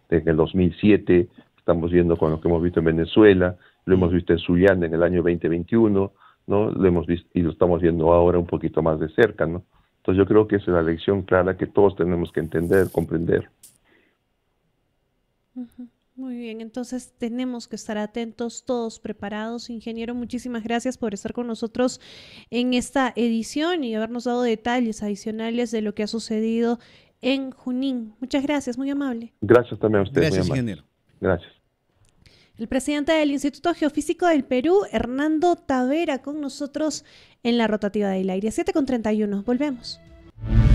en el 2007, estamos viendo con lo que hemos visto en Venezuela, lo hemos visto en Sullana en el año 2021, ¿no? Lo hemos visto y lo estamos viendo ahora un poquito más de cerca, ¿no? Entonces yo creo que esa es la lección clara que todos tenemos que entender, comprender. Ujú. Muy bien, entonces tenemos que estar atentos, todos preparados. Ingeniero, muchísimas gracias por estar con nosotros en esta edición y habernos dado detalles adicionales de lo que ha sucedido en Junín. Muchas gracias, muy amable. Gracias también a ustedes, muy Gracias, amable. ingeniero. Gracias. El presidente del Instituto Geofísico del Perú, Hernando Tavera, con nosotros en la rotativa del aire. 7:31. Volvemos.